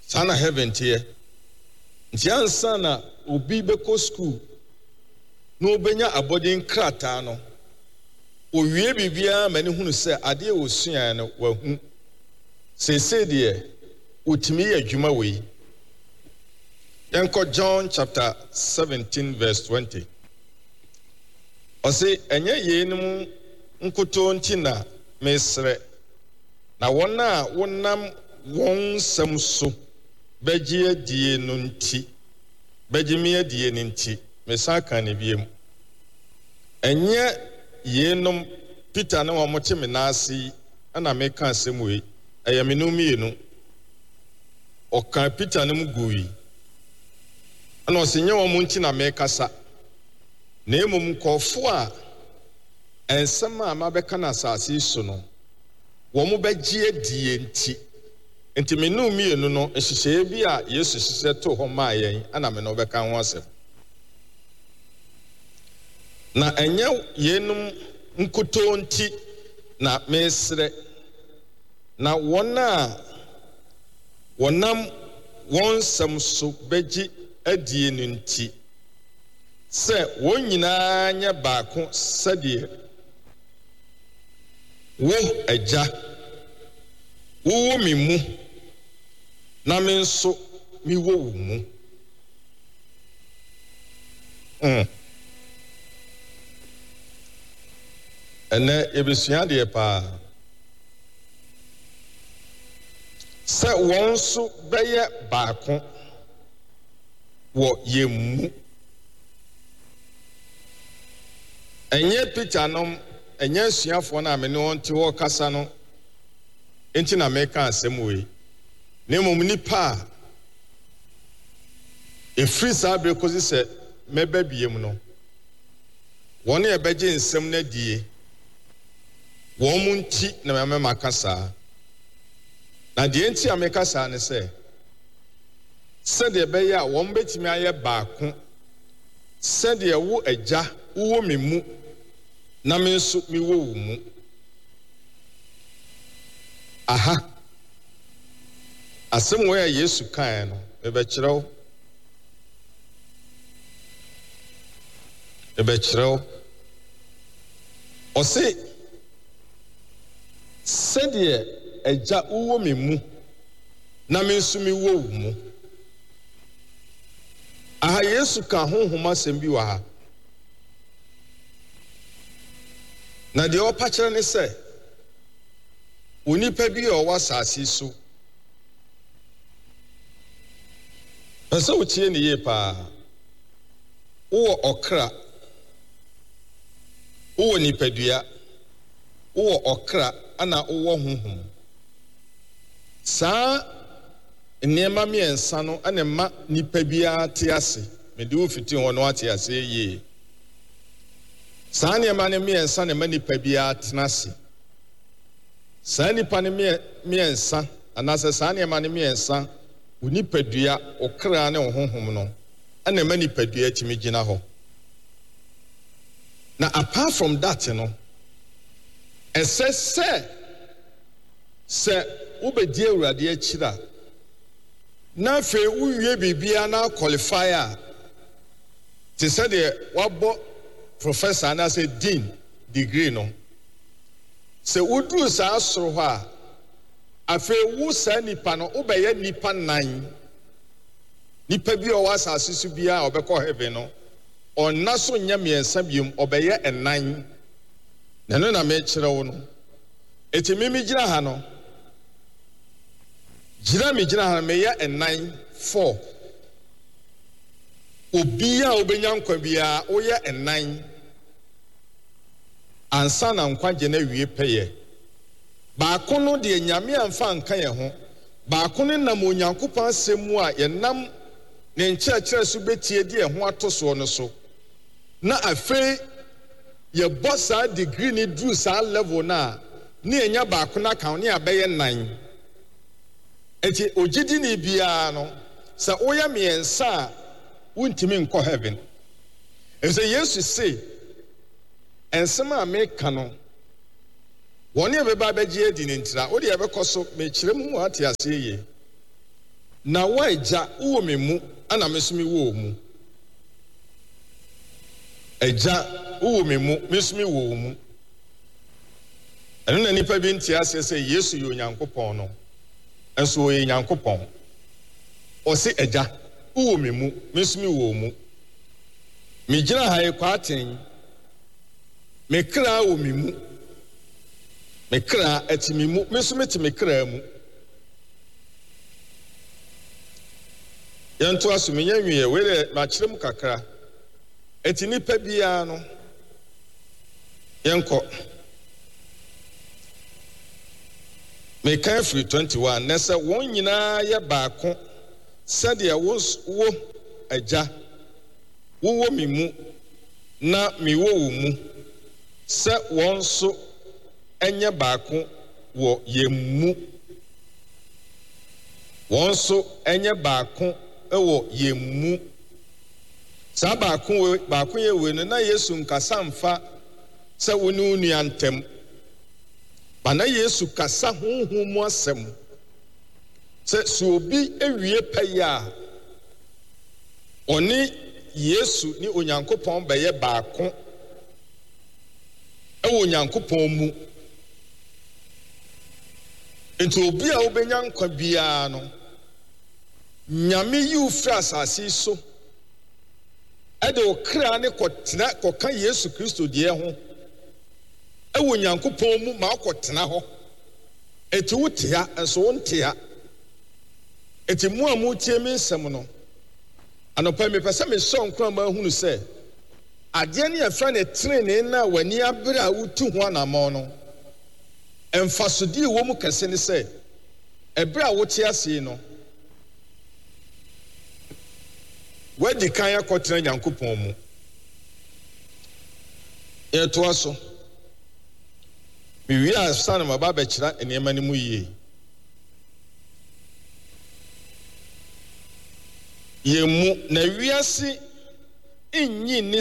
Sana heaven tie. Nti ansa na obi beko school no obenya abodin krata no. Owie bibia mani hunu se ade osua no wahu. Sese de utimi adwuma wei. Yanko John chapter 17 verse 20. Ose enye yenum nkoto nti na mesre na wona wonam won sam so begie die no nti begimie die no nti mesaka ne biem enye yenum Peter na wo moche me nasi ana meka asem we ayamenumi enu oka Peter no mgui ana osenye wo nti na mekasa na emum kofo a ensem a mabeka na asase so no wo mo begie die nti menumi enu no ehihye bi a Yesu hihye to ho ma yen ana me no beka ho asem na enye yenum nkuto nti na mesre na wona wonam wonsam so begi adie no nti se wonyina nya baako sade wo agya wo mi mu na me nso mi wo mu ene ebesua de pa se won so beye baako wo yemu enye Peter no enye suafo na me ne wonte wo kasa no enti na meka asem we ne mom nipa efri sabe kozi se meba biem no woni ebeje nsem na die won munti na me makasa na die enti amekasa ne se de be ya won betimi aye baako se de wo agya wo memu na me nso mi wo mu aha asem wo ya Yesu kan no ebe kyerɛw ose se de agya wo memu na me nso mi wo mu aha Yesu ka honhoma sem bi wa ha na de opa kyerɛ ne sɛ onipa bi o wasase so asa utie ne ye pa wo okra wo nipadua wo okra ana wo honhom saa nneɛma miɛnsa no ana ma nipa bia te ase me de wo fiti ho no ate ase ye saa nneɛma ne miɛnsa ne ma nipa bia tena ase saa nipa ne miɛnsa anase saa nneɛma ne miɛnsa wo nipadua okra ne wo honhom no ana ma nipadua timi gina ho na apart from that no se ubedi Awurade akira na fe uwie bibia na qualifier te say de wabo professor na say dean degree no se udu sa asoro ho a afe wu sa nipa no ubeye nipa nan nipa bi o wasase su bia obekọ heaven no onna so nya miensa biom obeye enan na no na me kire wo no etimi gira ha no gira ha me ya enan 4 obia obenya nkwa bia wo ya enan ansa na nkwa je na wie peye baako no de nyame amfa nka ye ho baako ne nam onyankopɔn asɛm a ye nam ne nkyerɛkyerɛ so betie de ho atoso no so na afei ye bossa degree ni dru sa level na ne enya baako na kan ne abɛyɛ nan eti ogidi ni bia no sa oya miensa untimi nkɔ heaven ese Yesu say ensema America no woni ebeba begie di ne ntira wo de ebekɔ so me kyerɛ mu ate ase ye na waagya wo me mu ana me so me wo mu agya wo me mu me so me wo mu ɛno na nipa bi ntia sɛ Yesu yɛ Onyankopɔn no ɛnso ɔyɛ Nyankopɔn ɔse agya wo me mu me so me wo mu me gyina ha ekwaten me kra wo me mu me kra ati me mu me so me te me kra mu yɛnto aso me nya nwie we de ma kyerɛ mu kakra eti nipa bia no yɛnkɔ me kan free 21 na sɛ wɔn nyinaa yɛ baako sɛdeɛ wo agya wo me mu na me wo mu sɛ wɔn so enye baako wɔ yemu wɔn so enye baako ɛwɔ yemu saa baako yɛ we no na Yesu nkasa mfa sɛ wo ne wo nua ntɛm ba na Yesu kasa honhom mu asɛm sɛ obi ewie pɛyɛ a ɔne Yesu ne Onyankopɔn bɛyɛ baako ɛwɔ Onyankopɔn mu nti obi a wobenya nkwa biara no nyame yi ufra asase so ɛde okra ne kɔka Yesu Kristo deɛ ho ɛwɔ Onyankopɔn mu ma akɔtena hɔ eti wotea ɛso wontea eti mu a mu tie me nsɛm no anɔpa me pɛ sɛ me sɔ nkwa ma hunu sɛ adeɛ ne yɛfra ne trenee na wani abere a wotu ho anamɔ no emfasodi wo mu kɛse ne sɛ ɛbere a wote ase no wadi kan akɔtena Nyankopɔn mu yɛtoa so mewie a sa na maba bɛkyerɛ nneɛma no mu yie yɛmu na wiase enyi ni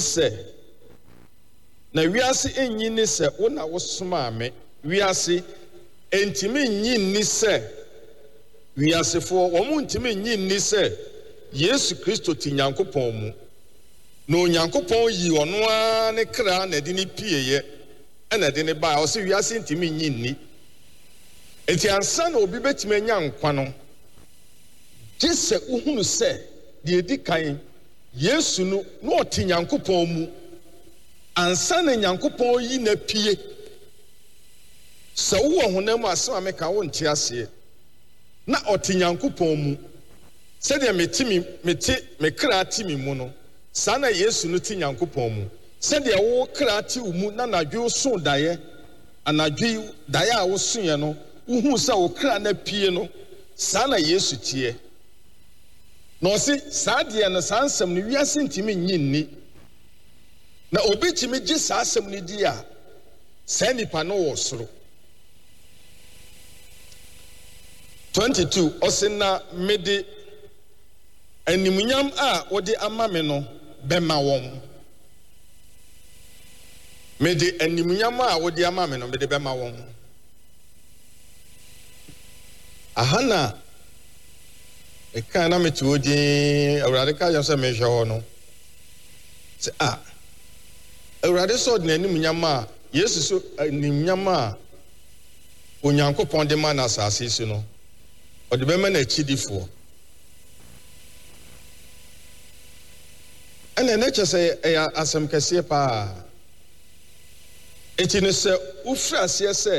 sɛ wo na wo soma me wiase entimi nyi ni sɛ wiasefo wo mu ntimi nyi ni sɛ Yesu Kristo ti Nyankopɔn mu na Onyankopɔn yi ɔno a ne kra na de ne pieye ɛna de ne ba o se wiase ntimi nyi ni enti ansa na obi betime nya nkwa no gye sɛ uhunu sɛ de edi kan Yesu no na ɔte Nyankopɔn mu ansa na Nyankopɔn yi na pie sɛ wo honam asɛm a meka wo nte ase na ɔte Nyankopɔn mu sɛdeɛ me kra ti me mu no saa na Yesu no te Nyankopɔn mu sɛdeɛ wo kra ti wo mu na nadwe so daeɛ anadwe daeɛ a wo soɛ no uhu sɛ wo kra na pie no saa na Yesu tie na ɔse saa deɛ no saa nsɛm no wiase ntimi nyi nni na obi timi gye saa asɛm no di a saa nipa no wɔ soro 22 ɔse na mede animunyam a wode ama me no bɛma wɔn mede animunyam a wode ama me no mede bɛma wɔn ahana eka na mete odi awurade ka yɛ sɛ mehwɛ hɔ no sɛ awurade sɛ ɔde animunyam a Yesu so animunyam a Onyankopɔn de ma na asase so no ɔde bɛma na akyidifoɔ ɛna ne kyɛ sɛ ɛyɛ asɛm kɛseɛ paa eti ne sɛ wofiri aseɛ sɛ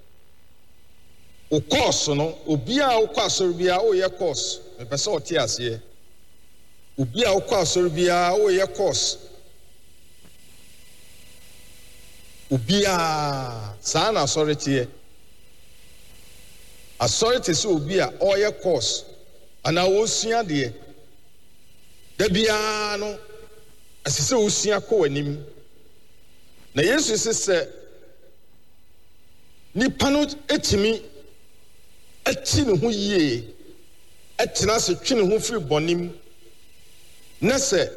wo kɔɔso no obi a wokɔ asɔre biara woyɛ kɔɔso mepɛ sɛ ɔte aseɛ obi a wokɔ asɔre biara woyɛ kɔɔso obi a saa na asɔre teɛ asɔre te sɛ obi a ɔyɛ kɔɔso anaa wɔsua deɛ da biara no asise wosua kɔ w'anim na Yesu sɛ nipa no etimi ati ne ho yie etena se twe ne ho firi bɔnim na sɛ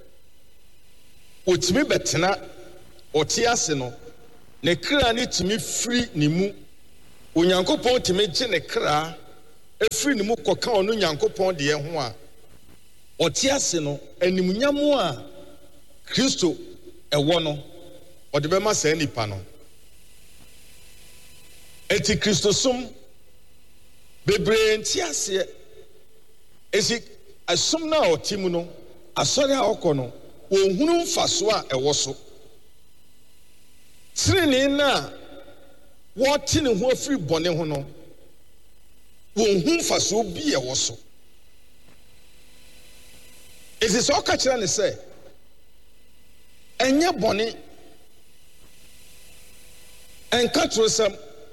otimi betena ɔte ase no ne kra ne timi firi ne mu Onyankopɔn timi gye ne kra efiri ne mu kɔka ɔno Nyankopɔn de ho a ɔte ase no animnyam a Kristo ɛwɔ no ɔde bɛma saa nipa no eti Kristo som bebree nti ase esi asom na ɔte mu no asɔre a ɔkɔ no wɔhunu mfaso a ɛwɔ so tireni na wɔte ne ho afiri bɔne ho no wɔhunu mfaso bi ɛwɔ so esi sɛ ɔka kyerɛ ne sɛ ɛnyɛ bɔne ɛnka torosɛm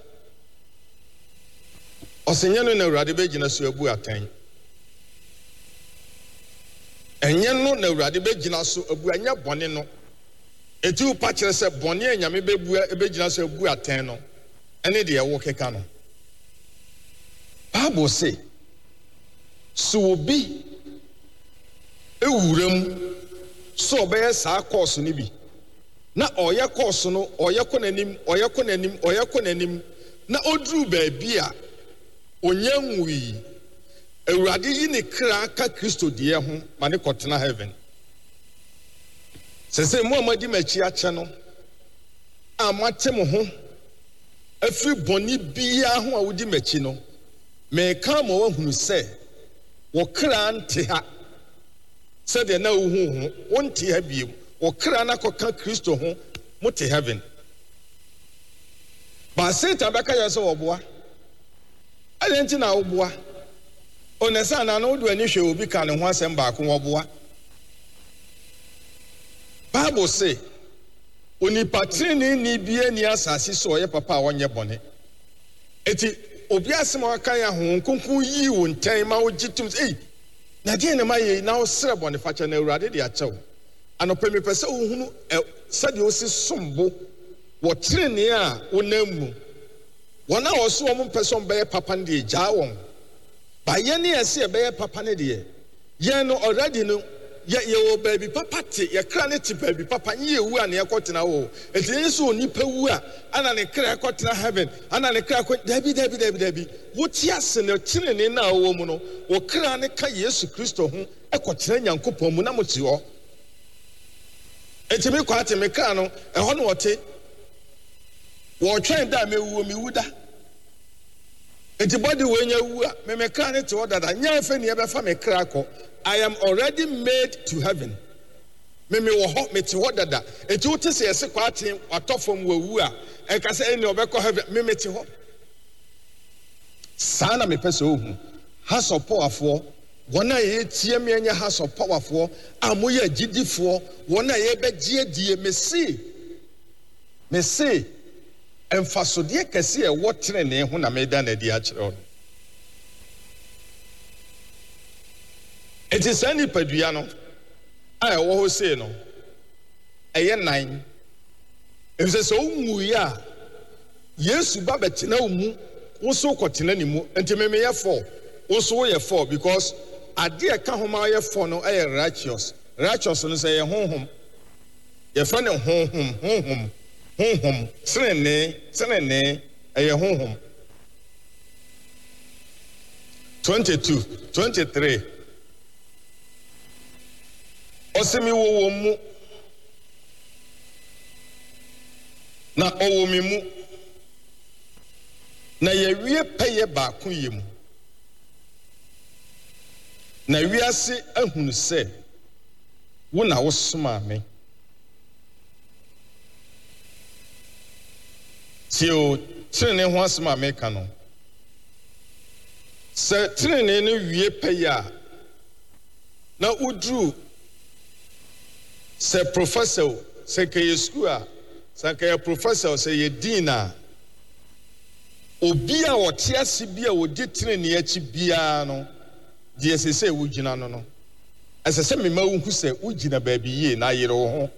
ɔsɛnyɛ no na Awurade bɛgyina so abu atɛn ɛnyɛ no na Awurade bɛgyina so abu ɛnyɛ bɔne no eti upa kyerɛ sɛ bɔne a Nyame bɛgyina so abu atɛn no ɛne deɛ ɛwɔ keka no Bible say so obi ewuram so ɔbɛyɛ saa kɔɔso no bi na ɔyɛ kɔɔso no ɔyɛ kɔ n'anim na oduru baabi a onye nwui Awurade yi ne kra ka Kristo deɛ ho ma ne kɔtena heaven sɛ mo amadi machi akyɛ no a moate mo ho afiri bɔne biara ho a wodi machi no meka ma wahunu sɛ wo kra nte ha sɛdeɛ na wohu wonte ha biem wo kra na kɔka Kristo ho mote heaven ba Satan bɛka yɛ sɛ wɔboa adɛnti na woboa onesa na no do ani hwɛ obi ka ne ho asɛm baako wɔboa Bible say onipa trini ni bie ni asase so ɔyɛ papa a wɔnyɛ bɔne eti obi asɛm aka ya ho nkonkon yi wo ntɛn ma wo gitum na deɛ ne ma yɛ na wo srɛ bɔne fakyɛ na Awurade de akyɛw anɔpɛ mepɛ sɛ wohunu sɛdeɛ osi sombo wɔ trini a wonam mu wɔn a wɔso wɔn mpɛ sɛ bɛyɛ papa no deɛ gyaa wɔn ba yɛn ne yɛsɛ bɛyɛ papa no deɛ yɛn no already no yɛwɔ baabi papa te yɛkra ne te baabi papa nye ewu a ne yɛkɔtena wɔ eti ne so onipa wu a ana ne kra yɛkɔtena heaven ana ne kra dabi wote ase ne tenene na wɔ mu no wɔ kra ne ka Yesu Kristo ho ɛkɔtena Nyankopɔn mu na mo te hɔ eti me kɔ ate me kra no ɛhɔ no wɔte wɔtwɛn da mewu da eti body wenya wu a me kra ne te hɔ dada nya efe ne yɛbɛfa me kra kɔ I am already made to heaven. Me wo ho me te ho dada. Eti wote se yese kwate atofom wawu a enka se eni obekɔ heaven me te ho. Sana me pese ohu. House of powerful. Wona ye tie me anya house of powerful. Amoye agidifo. Wona ye begye die me se. Emfasodie kese e wo trene ho na me da na di a kyerɛ. It is any peduano. I will say no. A year 9. If there's so muya, yes, Babetina mu, also continenimu, and to me 4. Also, a 4 because I dear Kahoma 4 no air righteous. Righteousness a home. Your friend home. Sene, a home. 22, 23. Osemi wo mu na owo mi mu na yewie peye ba ko yem na wiase ahunu se wo na wo soma me tio trene ho asoma me ka no se trene no wie peye a na udru se professor se ke school se ke professor se ye dean obi a wote ase bi a wodi tene ne achi bia no de se wugina no asese me ma wu se wugina ba bi ye na yere wo ho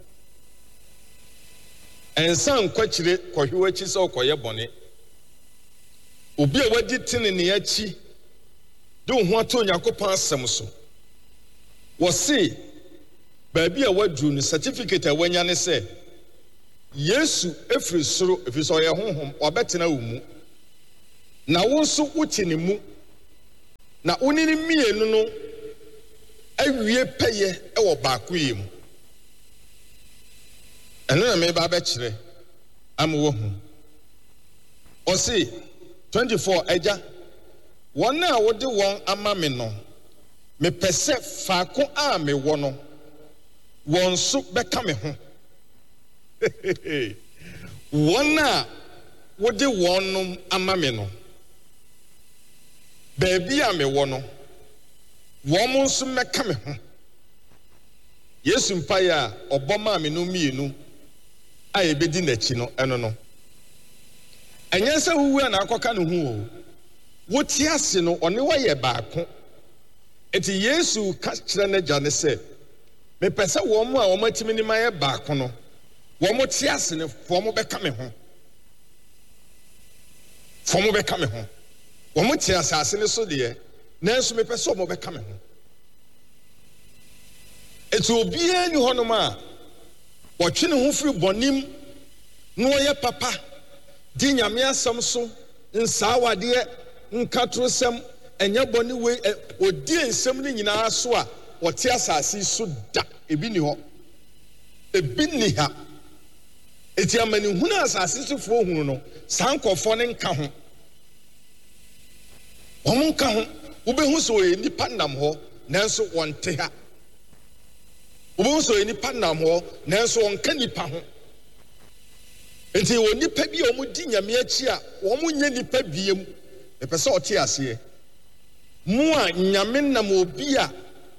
ensan kwachire kohwe achi se okoye bone obi a wodi tene ne achi de ho ato Nyankopɔn asem so wo se baabi a wadru no certificate a wanya ne se Yesu efiri soro efiso ye honhom obetena wo mu na wo so wote ne mu na wonini mienu no awie peye ewo baako yim eno na me ba be kire amwo hu osi 24 eja won na wode won ama me no me pese faako a me wo no won so beka me ho won na wode won no ama me no baby a me wo no won mo so meka me ho Yesu mpaye a oboma me no mienu a ebedi nachi no eno no enye se wuwu na akoka no hu o woti ase no one wa ye baako eti Yesu ka kire na gya ne se me pese wo mo a wo matimi ni maye baako no wo mo ti ase ne fo mo beka me ho fo mo beka me ho wo mo ti ase ne so de nanso me pese wo mo beka me ho eti obia ni honom a wo twe ne ho firi bonim no ye papa di nyame asam so nsawade nkatrosem enya boni we odi ensem ni nyina so a wote asase so da ebi ni ho ebi ni ha eti amani hunu asase so fo hunu no sankofo ne nka ho omo nka ho obehu so ye nipa nam ho nanso wonte ha obehu so ye nipa nam ho nanso wonka nipa ho enti wo nipa bi omo di nyame achi a omo nya nipa biem epese ote ase mu a nyame nam obi a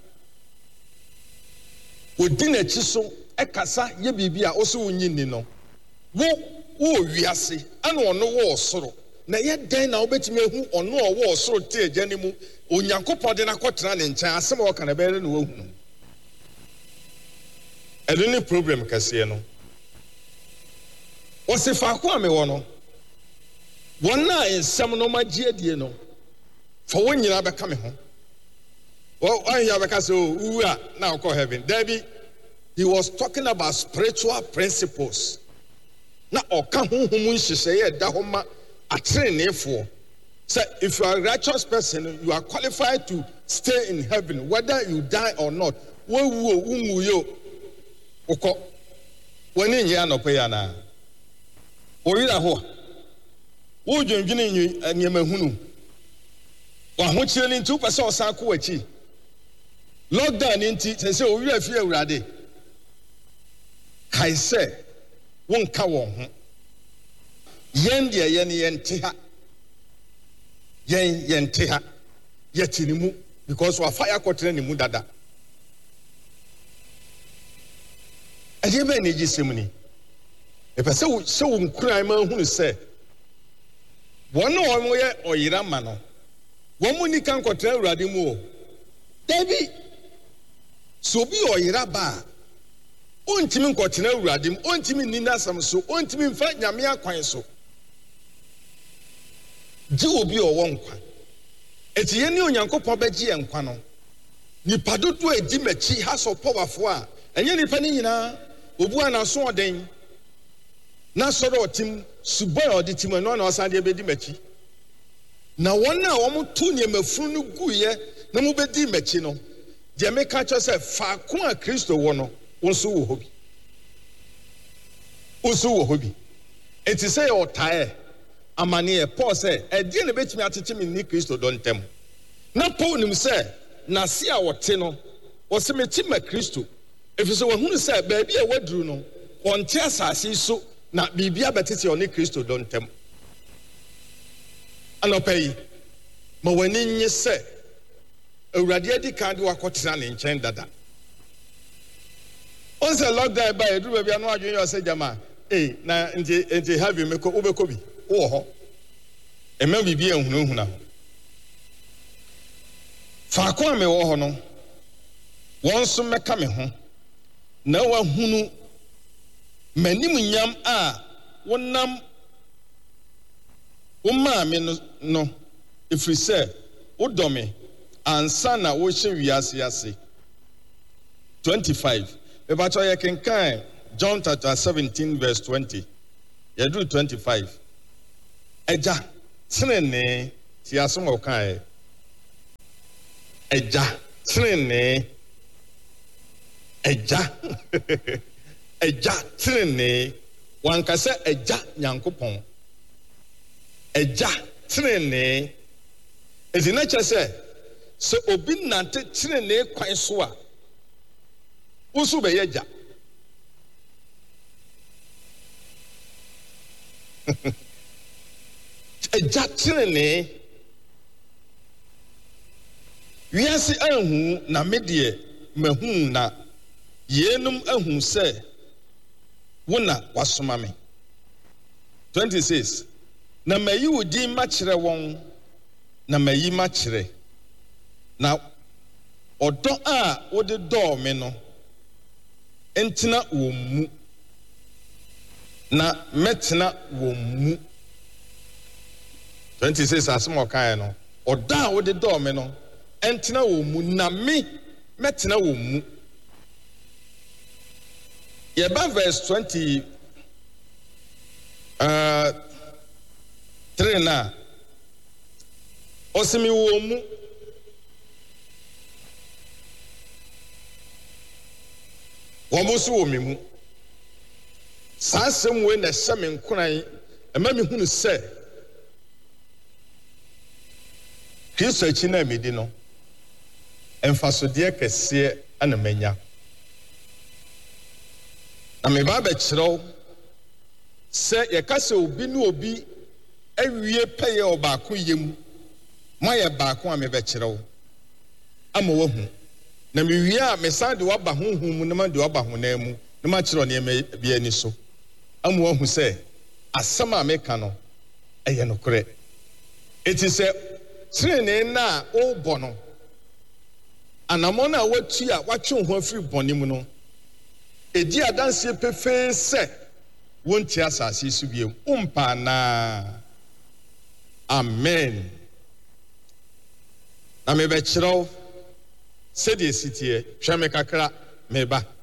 odi na chi so ekasa ye bibia oso wonyini no wo wiase ana ono wo osoro na ye den na obetime hu ono wo osoro te agya ne mu onyankopɔ de na kɔtena ne nkyɛn asɛm a wɔka na bɛre no wahu ɛdo ne problem kɛseɛ no wɔse faako a me wɔ no wɔn na nsɛm no magye adie no fa wɔn nyina bɛka me ho wɔn bɛka sɛ uwu a na wokɔ heaven David he was talking about spiritual principles na ɔka honhom nhyehyɛeɛ da hɔ ma atrenefoɔ so if you are a righteous person you are qualified to stay in heaven whether you die or not wo umuyo ukọ wani nyi anọpɛ ya na oyira ho wo dwendwene nyi anyema hunu wa ho kyerɛ ni ntu pɛ sɛ ɔsan kɔ akyi lockdown nti sɛ oyira fi awurade kai sɛ wonka wɔn ho yen de yen yente ha yen yente ha yetini mu because wa fire kotre ni mu dada ade be na gisem ni e pese se wo nkuran ma hunu se won no ye oyira ma no won mu ni kan kotre awurade mu o dabi so bi oyira ba ontimi nkotena awurade mu ontimi ni nasam so ontimi mfa nyame akwan so ji obi owo nkwa eti ye ni onyankopɔ bɛgye nkwa no nipa dodo edi machi ha so powerful a enye nipa ni nyina obu ana so oden na soro otim suboy oditim no na osan de bedi machi na wɔn a wɔn to ne mafunu no guye na mo bedi machi no de me ka cho se faako a Kristo wɔ no wonso wo hobi wonso wo hobi eti sɛ ɔtae amane Paul say edi na betimi atete me ni Kristo don tem na Paul nim say na se a wote no wo se meti ma Kristo efise wo hunu say ba bia waduru no wonte asase so na bibia betete oni Kristo don tem anopai ma wani nye say awurade adi kan de wakotena ne nkyɛn dada on say lockdown ba eduru ba bia no adwen yo say jama na nti have me ko ubeko bi wo ho emma bibia ehunahuna faako me wo ho no won so meka me ho na wa hunu manim nyam a wonam wo maame no efiri sɛ wo dɔme ansa na wo hye wiase ase 25 ebacho ye kenkan John chapter 17 verse 20 yedru 25 eja senene ti asom okae Eja trene. Eja. Eja trene. Wankasa eja Nyankopɔn. Eja trene. Eti na kyerɛ sɛ obi nante trene kwan so a wosu bɛyɛ eja. Eja trene. Wiase ahu na medie mahu na yenum ahu sɛ wona wasoma me. 26 na mayi wodi ma kyerɛ wɔn na mayi ma kyerɛ na ɔdɔ a wode dɔɔ me no entena wɔ mu na metena wɔ mu. 26 asɛm ɔkae no ɔdɔ a wode dɔɔ me no entena wɔ mu na me metena wɔ mu. Yɛba verse 23 na ɔsemi wɔ mu wɔn so wɔ me mu. Saa asɛm wei na ɛhyɛ me nkoran ɛma me hunu sɛ Kristo akyi na medi no mfasodeɛ kɛseɛ ana manya. Na me ba bɛkyerɛw sɛ yɛka sɛ obi ne obi awie pɛyɛ ɔbaako yam ma yɛ baako a me bɛkyerɛw ama wahu na me wie a me san de waba honhom mu na ma de waba honam mu na ma kyerɛw nneɛma bi ani so ama wahu sɛ asɛm a meka no ɛyɛ nokorɛ. Eti sɛ trene na ɔbɔ no anamɔ na watu a watwe ho afiri bɔne mu no edi adanse pefee sɛ wonti asase so biem umpa na amen. Na me bɛkyerɛw sɛdeɛ sitie hwɛ me kakra meba.